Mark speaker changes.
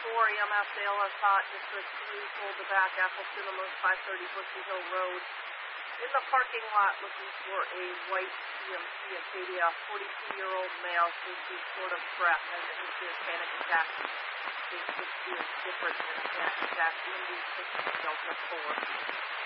Speaker 1: EMS ALS Hot District 3 sold the back Appleton Almost 530 Bushy Hill Road. In the parking lot looking for a white GMC Acadia, 42-year-old male, seems to be sort of trapped as it was his panic attack. This is different than a panic attack. Indy 6 Delta 4.